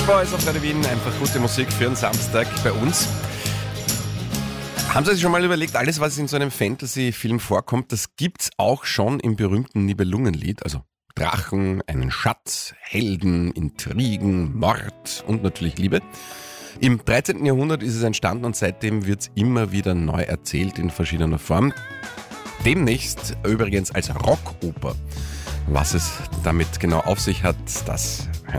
Boys auf Radio Wien, einfach gute Musik für einen Samstag bei uns. Haben Sie sich schon mal überlegt, alles, was in so einem Fantasy-Film vorkommt, das gibt's auch schon im berühmten Nibelungenlied, also Drachen, einen Schatz, Helden, Intrigen, Mord und natürlich Liebe. Im 13. Jahrhundert ist es entstanden und seitdem wird's immer wieder neu erzählt in verschiedener Form. Demnächst übrigens als Rockoper. Was es damit genau auf sich hat, das